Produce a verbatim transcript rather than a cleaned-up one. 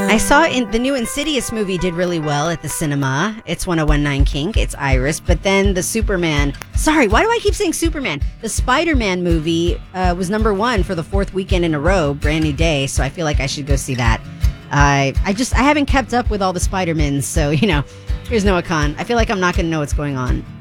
I saw in the new Insidious movie did really well at the cinema. It's one oh one nine Kink. It's Iris. But then the Superman. Sorry, why do I keep saying Superman? The Spider-Man movie uh, was number one for the fourth weekend in a row. Brand new day. So I feel like I should go see that. I I just I haven't kept up with all the Spider-Mans. So, you know, here's Noah Khan. I feel like I'm not going to know what's going on.